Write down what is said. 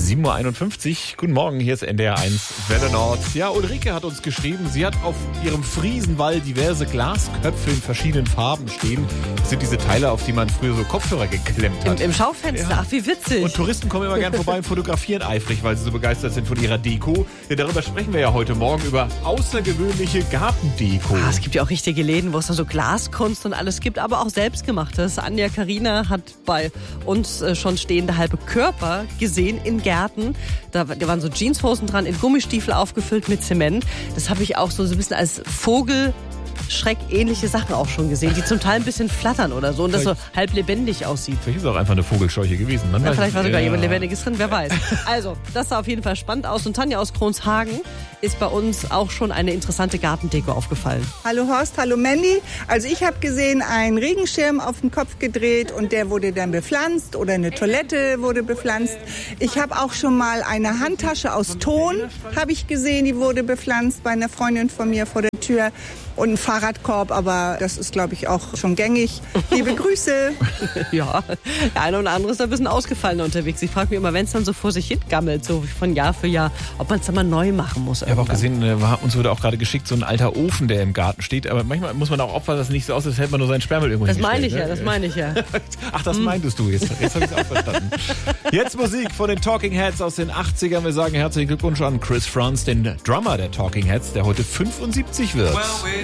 7.51 Uhr. Guten Morgen, hier ist NDR1 Welle Nord. Ja, Ulrike hat uns geschrieben, sie hat auf ihrem Friesenwall diverse Glasköpfe in verschiedenen Farben stehen. Das sind diese Teile, auf die man früher so Kopfhörer geklemmt hat. Im Schaufenster, Ja. Ach wie witzig. Und Touristen kommen immer gerne vorbei und fotografieren eifrig, weil sie so begeistert sind von ihrer Deko. Ja, darüber sprechen wir ja heute Morgen, über außergewöhnliche Gartendeko. Es gibt ja auch richtige Läden, wo es dann so Glaskunst und alles gibt, aber auch selbstgemachtes. Anja Karina hat bei uns schon stehende halbe Körper gesehen in Gärten. Da waren so Jeanshosen dran, in Gummistiefel aufgefüllt mit Zement. Das habe ich auch so ein bisschen als Vogelschreck-ähnliche Sachen auch schon gesehen, die zum Teil ein bisschen flattern oder so und das so halb lebendig aussieht. Vielleicht ist es auch einfach eine Vogelscheuche gewesen. Ja, vielleicht war sogar jemand Lebendiges drin, wer weiß. Also, das sah auf jeden Fall spannend aus. Und Tanja aus Kronshagen ist bei uns auch schon eine interessante Gartendeko aufgefallen. Hallo Horst, hallo Mandy. Also ich habe gesehen, einen Regenschirm auf den Kopf gedreht und der wurde dann bepflanzt oder eine Toilette wurde bepflanzt. Ich habe auch schon mal eine Handtasche aus Ton, habe ich gesehen, die wurde bepflanzt bei einer Freundin von mir vor der Tür. Und ein Fahrradkorb, aber das ist, glaube ich, auch schon gängig. Liebe Grüße. Ja, der eine oder andere ist ein bisschen ausgefallener unterwegs. Ich frage mich immer, wenn es dann so vor sich hin gammelt, so von Jahr für Jahr, ob man es dann mal neu machen muss. Ich habe auch gesehen, uns wurde auch gerade geschickt, so ein alter Ofen, der im Garten steht. Aber manchmal muss man auch aufpassen, dass es nicht so aussieht, als hätte man nur seinen Sperrmüll irgendwo hingestellt. Das meine ich ja. Ach, das meintest du jetzt. Jetzt habe ich es auch verstanden. Jetzt Musik von den Talking Heads aus den 80ern. Wir sagen herzlichen Glückwunsch an Chris Frantz, den Drummer der Talking Heads, der heute 75 wird.